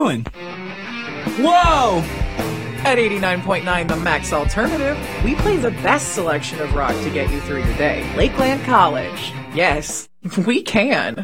doing? Whoa! At 89.9 The Max Alternative, we play the best selection of rock to get you through your day. Lakeland College. Yes, we can.